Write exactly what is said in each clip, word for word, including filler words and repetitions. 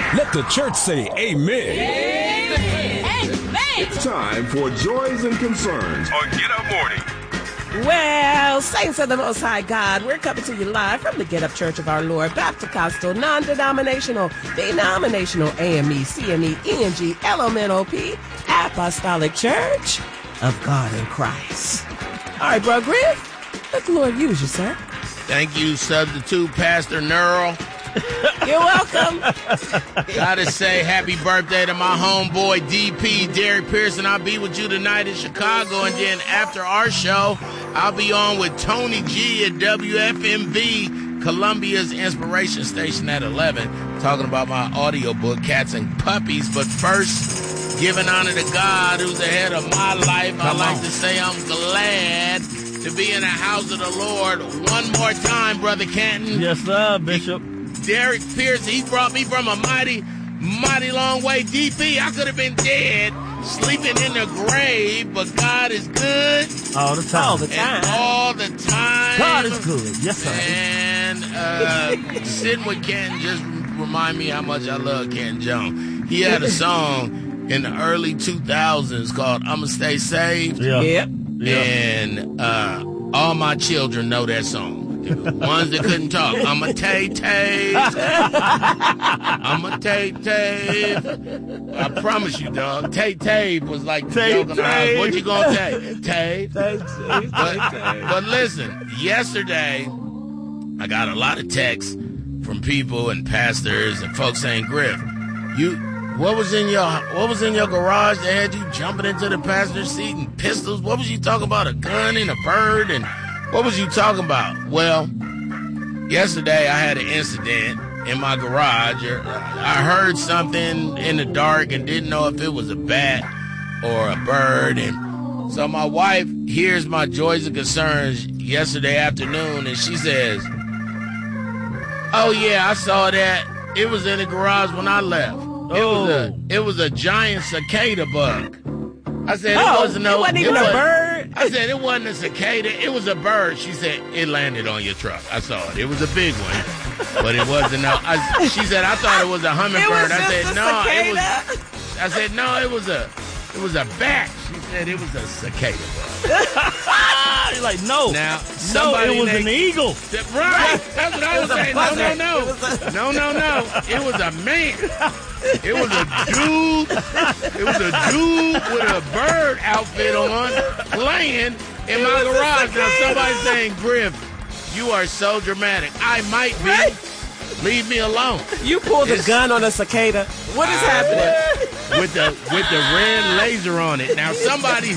Let the church say amen. Amen. It's time for Joys and Concerns on Get Up Morning. Well, saints of the Most High God, we're coming to you live from the Get Up Church of Our Lord, Baptist, non-denominational, denominational, A M E, C M E, E N G, L M N O P, Apostolic Church of God in Christ. All right, bro, Griff, let the Lord use you, sir. Thank you, Substitute Pastor Neural. You're welcome. Gotta say happy birthday to my homeboy D P, Derek Pearson. I'll be with you tonight in Chicago, and then after our show, I'll be on with Tony G at W F M V, Columbia's inspiration station at eleven, talking about my audiobook, Cats and Puppies. But first, giving honor to God, who's the head of my life. I like to say I'm glad to be in the house of the Lord one more time, Brother Canton. Yes, sir, Bishop. Derek Pierce, he brought me from a mighty, mighty long way. D P, I could have been dead, sleeping in the grave, but God is good. All the time. All the time. And all the time. God is good. Yes, sir. And uh, sitting with Ken just remind me how much I love Ken Jones. He had a song in the early two thousands called I'ma Stay Saved. Yeah. Yep. Yeah. And uh, all my children know that song. The ones that couldn't talk. I'm a tay-tay. I'm a tay-tay. I promise you, dog. Tay-tay was like joking around. What you gonna take? Tay. But, but listen, yesterday, I got a lot of texts from people and pastors and folks saying, Griff, you, what was in your, what was in your garage that had you jumping into the passenger seat and pistols? What was you talking about? A gun and a bird and what was you talking about? Well, yesterday I had an incident in my garage. I heard something in the dark and didn't know if it was a bat or a bird. And so my wife hears my joys and concerns yesterday afternoon, and she says, oh, yeah, I saw that. It was in the garage when I left. It, oh. was, a, it was a giant cicada bug. I said, oh, it wasn't no, it wasn't even it a was, bird. I said, it wasn't a cicada. It was a bird. She said, it landed on your truck. I saw it. It was a big one, but it wasn't. No, I, she said, I thought it was a hummingbird. I said, no, cicada. it was. I said, no, it was a, it was a bat. She said, it was a cicada bug. You're like, no, now, no, it was named, an eagle. Right. That's what I was saying. No, no, no. No, no, no. It was a man. It was a dude. It was a dude with a bird outfit on playing in my garage. Now somebody's saying, Griff, you are so dramatic. I might be. Right. Leave me alone. You pulled a gun on a cicada. What is uh, happening? With the with the red laser on it. Now somebody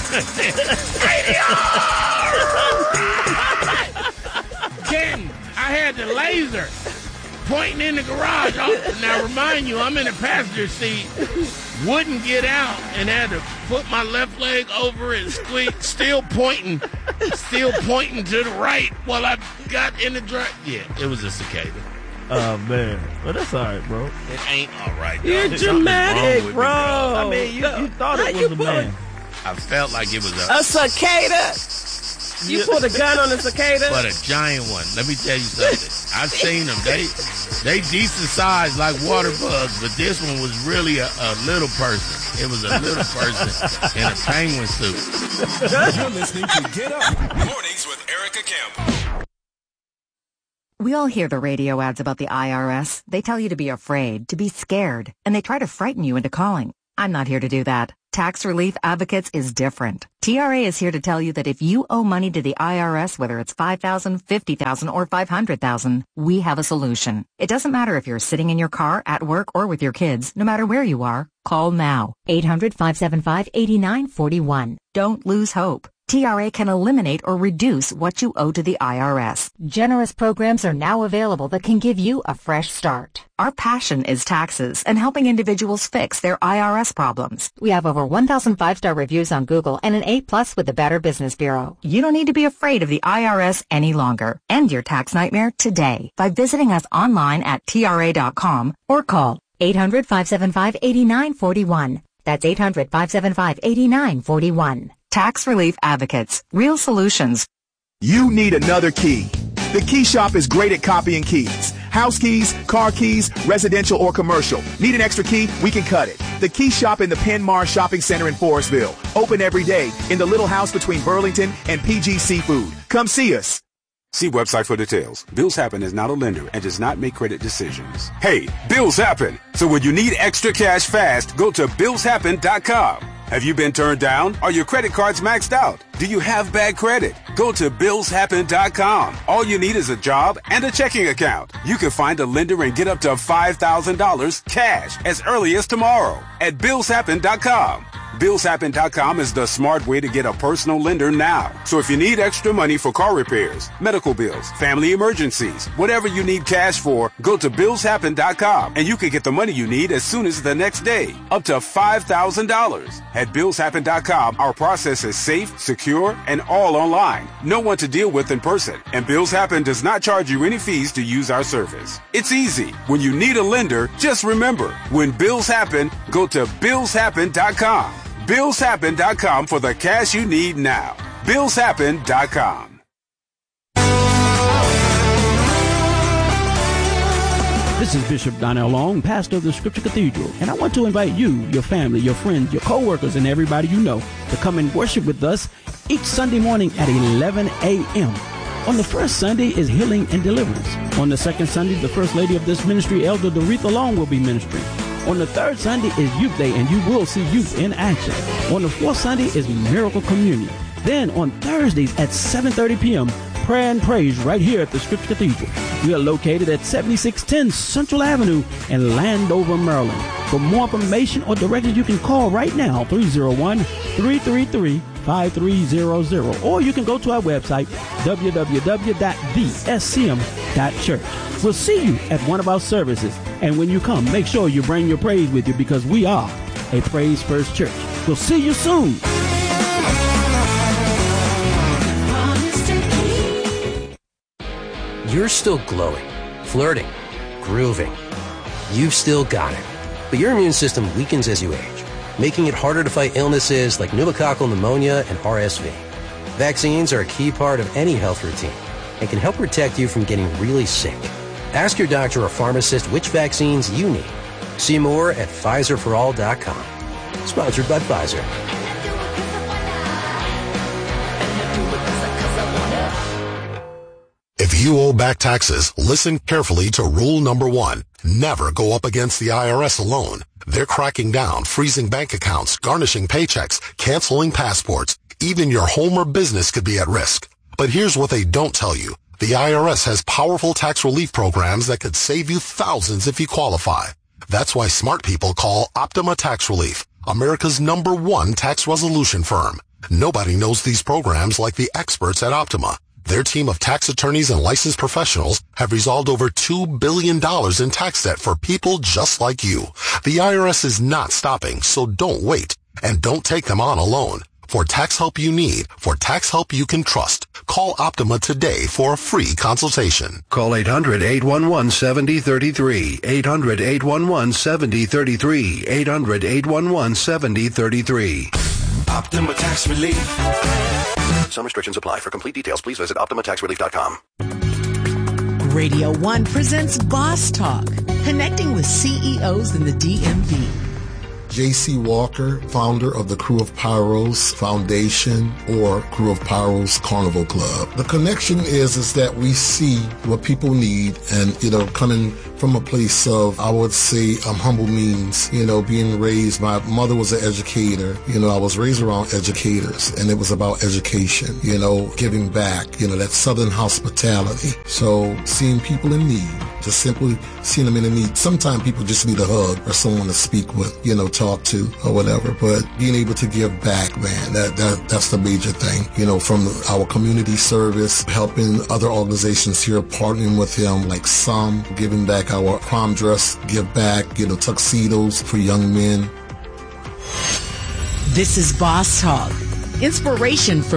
Ken, I had the laser pointing in the garage. Now remind you, I'm in the passenger seat. Wouldn't get out and had to put my left leg over and squeak, still pointing, still pointing to the right while I got in the drive. Yeah, it was a cicada. Oh, man. Well, that's all right, bro. It ain't all right, dog. You're dramatic, bro. Me, bro. I mean, you, you thought it was a man. I felt like it was a... A cicada? You yeah. pulled a gun on a cicada? But a giant one. Let me tell you something. I've seen them. They they decent size like water bugs, but this one was really a, a little person. It was a little person in a penguin suit. You're listening to Get Up Mornings with Erica Campbell. We all hear the radio ads about the I R S. They tell you to be afraid, to be scared, and they try to frighten you into calling. I'm not here to do that. Tax Relief Advocates is different. T R A is here to tell you that if you owe money to the I R S, whether it's five thousand dollars, fifty thousand dollars, or five hundred thousand dollars, we have a solution. It doesn't matter if you're sitting in your car, at work, or with your kids. No matter where you are, call now. eight hundred, five seven five, eight nine four one. Don't lose hope. T R A can eliminate or reduce what you owe to the I R S. Generous programs are now available that can give you a fresh start. Our passion is taxes and helping individuals fix their I R S problems. We have over one thousand five-star reviews on Google and an A plus with the Better Business Bureau. You don't need to be afraid of the I R S any longer. End your tax nightmare today by visiting us online at T R A dot com or call eight hundred, five seven five, eight nine four one. That's eight hundred, five seven five, eight nine four one. Tax Relief Advocates. Real solutions. You need another key. The Key Shop is great at copying keys. House keys, car keys, residential or commercial. Need an extra key? We can cut it. The Key Shop in the Penn Mar Shopping Center in Forestville. Open every day in the little house between Burlington and P G Seafood. Come see us. See website for details. Bills Happen is not a lender and does not make credit decisions. Hey, bills happen. So when you need extra cash fast, go to bills happen dot com. Have you been turned down? Are your credit cards maxed out? Do you have bad credit? Go to bills happen dot com. All you need is a job and a checking account. You can find a lender and get up to five thousand dollars cash as early as tomorrow at bills happen dot com. bills happen dot com is the smart way to get a personal lender now. So if you need extra money for car repairs, medical bills, family emergencies, whatever you need cash for, go to bills happen dot com and you can get the money you need as soon as the next day, up to five thousand dollars. At bills happen dot com, our process is safe, secure, and all online. No one to deal with in person. And Bills Happen does not charge you any fees to use our service. It's easy. When you need a lender, just remember, when bills happen, go to bills happen dot com. bills happen dot com for the cash you need now. bills happen dot com. This is Bishop Donnell Long, pastor of the Scripture Cathedral, and I want to invite you, your family, your friends, your co-workers, and everybody you know to come and worship with us each Sunday morning at eleven a.m. On the first Sunday is Healing and Deliverance. On the second Sunday, the First Lady of this ministry, Elder Doretha Long, will be ministering. On the third Sunday is Youth Day, and you will see youth in action. On the fourth Sunday is Miracle Communion. Then on Thursdays at seven thirty p.m., Prayer and Praise right here at the Scripture Cathedral. We are located at seventy-six ten Central Avenue in Landover, Maryland. For more information or directions, you can call right now, three oh one, three three three, five three zero zero. Or you can go to our website, w w w dot the s c m dot church. We'll see you at one of our services. And when you come, make sure you bring your praise with you because we are a Praise First Church. We'll see you soon. You're still glowing, flirting, grooving. You've still got it. But your immune system weakens as you age, making it harder to fight illnesses like pneumococcal pneumonia and R S V. Vaccines are a key part of any health routine and can help protect you from getting really sick. Ask your doctor or pharmacist which vaccines you need. See more at Pfizer for all dot com. Sponsored by Pfizer. If you owe back taxes, listen carefully to rule number one. Never go up against the I R S alone. They're cracking down, freezing bank accounts, garnishing paychecks, canceling passports. Even your home or business could be at risk. But here's what they don't tell you. The I R S has powerful tax relief programs that could save you thousands if you qualify. That's why smart people call Optima Tax Relief, America's number one tax resolution firm. Nobody knows these programs like the experts at Optima. Their team of tax attorneys and licensed professionals have resolved over two billion dollars in tax debt for people just like you. The I R S is not stopping, so don't wait. And don't take them on alone. For tax help you need, for tax help you can trust, call Optima today for a free consultation. Call eight hundred, eight one one, seven zero three three, eight hundred, eight one one, seven zero three three, eight hundred, eight one one, seven zero three three. Optima Tax Relief. Some restrictions apply. For complete details, please visit optima tax relief dot com. Radio One presents Boss Talk, connecting with C E Os in the D M V. J C Walker, founder of the Crew of Pyros Foundation or Crew of Pyros Carnival Club. The connection is is that we see what people need, and you know, coming from a place of, I would say, um, humble means, you know, being raised, my mother was an educator, you know, I was raised around educators, and it was about education, you know, giving back, you know, that Southern hospitality. So seeing people in need, just simply seeing them in need. Sometimes people just need a hug or someone to speak with, you know, talk to or whatever, but being able to give back, man, that, that that's the major thing, you know, from our community service, helping other organizations here, partnering with them, like some, giving back our prom dress, give back, you know, tuxedos for young men. This is Boss Talk, inspiration for